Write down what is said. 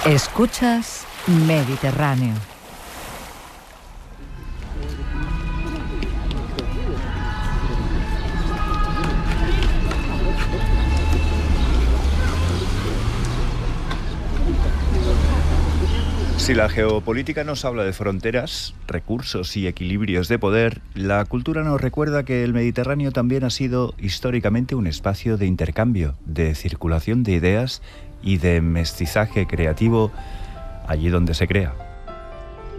Escuchas Mediterráneo. Si la geopolítica nos habla de fronteras, recursos y equilibrios de poder, la cultura nos recuerda que el Mediterráneo también ha sido históricamente un espacio de intercambio, de circulación de ideas y de mestizaje creativo allí donde se crea.